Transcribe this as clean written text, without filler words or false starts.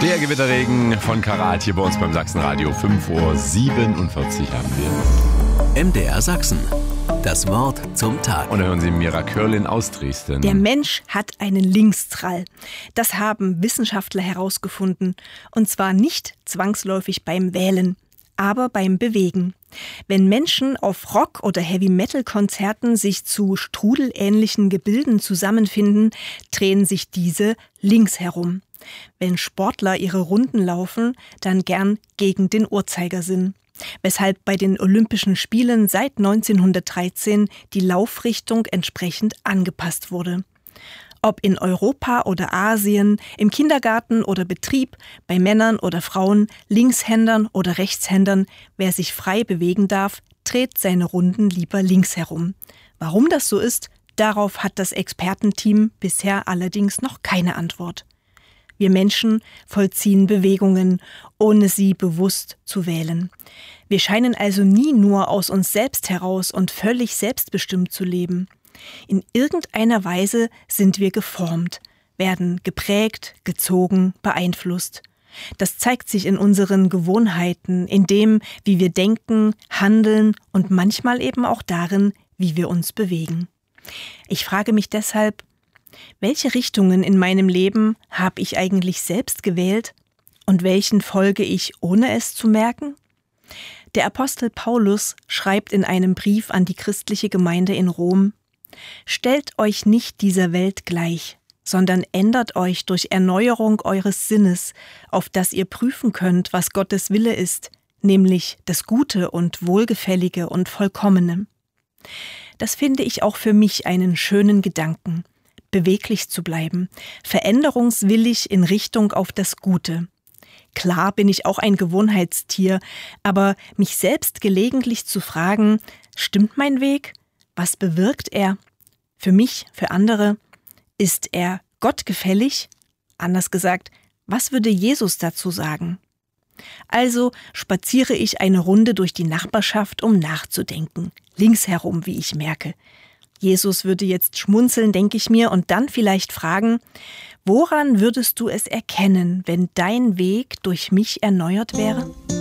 Der Gewitterregen von Karat hier bei uns beim Sachsenradio. 5:47 Uhr haben wir. MDR Sachsen. Das Wort zum Tag. Und da hören Sie Mira Körlin aus Dresden. Der Mensch hat einen Linkstrall. Das haben Wissenschaftler herausgefunden. Und zwar nicht zwangsläufig beim Wählen, aber beim Bewegen. Wenn Menschen auf Rock- oder Heavy-Metal-Konzerten sich zu strudelähnlichen Gebilden zusammenfinden, drehen sich diese links herum. Wenn Sportler ihre Runden laufen, dann gern gegen den Uhrzeigersinn. Weshalb bei den Olympischen Spielen seit 1913 die Laufrichtung entsprechend angepasst wurde. Ob in Europa oder Asien, im Kindergarten oder Betrieb, bei Männern oder Frauen, Linkshändern oder Rechtshändern, wer sich frei bewegen darf, dreht seine Runden lieber links herum. Warum das so ist, darauf hat das Expertenteam bisher allerdings noch keine Antwort. Wir Menschen vollziehen Bewegungen, ohne sie bewusst zu wählen. Wir scheinen also nie nur aus uns selbst heraus und völlig selbstbestimmt zu leben. In irgendeiner Weise sind wir geformt, werden geprägt, gezogen, beeinflusst. Das zeigt sich in unseren Gewohnheiten, in dem, wie wir denken, handeln und manchmal eben auch darin, wie wir uns bewegen. Ich frage mich deshalb, welche Richtungen in meinem Leben habe ich eigentlich selbst gewählt und welchen folge ich, ohne es zu merken? Der Apostel Paulus schreibt in einem Brief an die christliche Gemeinde in Rom: Stellt euch nicht dieser Welt gleich, sondern ändert euch durch Erneuerung eures Sinnes, auf dass ihr prüfen könnt, was Gottes Wille ist, nämlich das Gute und Wohlgefällige und Vollkommene. Das finde ich auch für mich einen schönen Gedanken. Beweglich zu bleiben, veränderungswillig in Richtung auf das Gute. Klar bin ich auch ein Gewohnheitstier, aber mich selbst gelegentlich zu fragen, stimmt mein Weg? Was bewirkt er? Für mich, für andere? Ist er Gott gefällig? Anders gesagt, was würde Jesus dazu sagen? Also spaziere ich eine Runde durch die Nachbarschaft, um nachzudenken. Links herum, wie ich merke. Jesus würde jetzt schmunzeln, denke ich mir, und dann vielleicht fragen: Woran würdest du es erkennen, wenn dein Weg durch mich erneuert wäre?